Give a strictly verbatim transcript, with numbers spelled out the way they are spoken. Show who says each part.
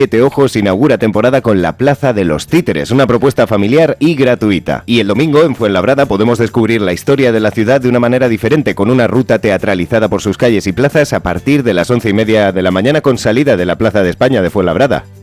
Speaker 1: Siete Ojos inaugura temporada con La Plaza de los Títeres, una propuesta familiar y gratuita. Y el domingo en Fuenlabrada podemos descubrir la historia de la ciudad de una manera diferente, con una ruta teatralizada por sus calles y plazas a partir de las once y media de la mañana con salida de la Plaza de España de Fuenlabrada.